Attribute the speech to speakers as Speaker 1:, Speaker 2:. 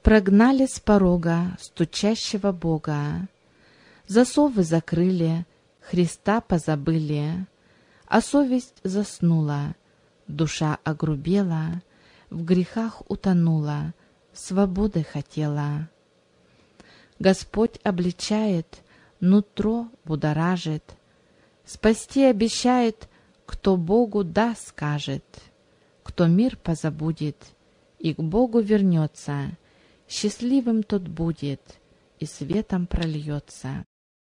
Speaker 1: Прогнали с порога стучащего Бога, засовы закрыли, Христа позабыли, а совесть заснула, душа огрубела, в грехах утонула, свободы хотела. Господь обличает, нутро будоражит, спасти обещает, кто Богу «да» скажет, кто мир позабудет и к Богу вернется, счастливым тот будет и светом прольется.